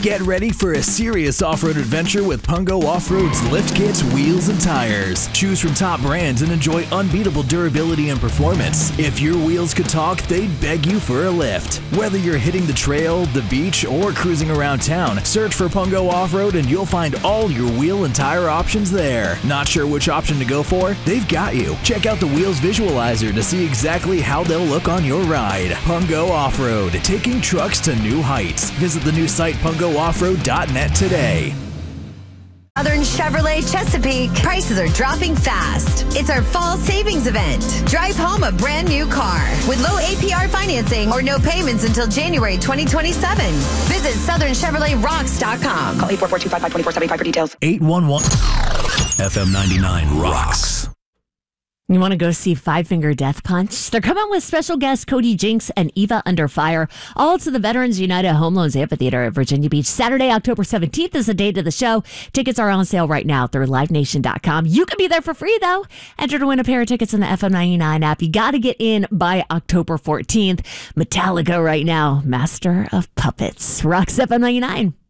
Get ready for a serious off-road adventure with Pungo Off-Road's lift kits, wheels, and tires. Choose from top brands and enjoy unbeatable durability and performance. If your wheels could talk, they'd beg you for a lift. Whether you're hitting the trail, the beach, or cruising around town, search for Pungo Off-Road and you'll find all your wheel and tire options there. Not sure which option to go for? They've got you. Check out the Wheels Visualizer to see exactly how they'll look on your ride. Pungo Off-Road, taking trucks to new heights. Visit the new site PungoOffroad.net today. Southern Chevrolet Chesapeake. Prices are dropping fast. It's our fall savings event. Drive home a brand new car with low APR financing or no payments until January 2027. Visit SouthernChevroletRocks.com. Call 844-255-2475 for details. 811 FM 99 rocks. You want to go see Five Finger Death Punch? They're coming with special guests Cody Jinks and Eva Under Fire, all to the Veterans United Home Loans Amphitheater at Virginia Beach. Saturday, October 17th is the date of the show. Tickets are on sale right now through LiveNation.com. You can be there for free, though. Enter to win a pair of tickets in the FM99 app. You got to get in by October 14th. Metallica right now, Master of Puppets. Rocks FM 99.